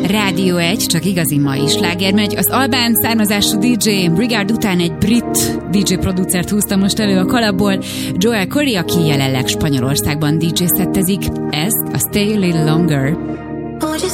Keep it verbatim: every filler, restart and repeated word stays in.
Rádió egy, csak igazi mai sláger megy. Az albán származású dé dzsé Brigard után egy brit dé dzsé producert húzta most elő a kalapból, Joel Corry, aki jelenleg Spanyolországban dé dzsé-szettezik. Ez a Stay a Little Longer. Oh,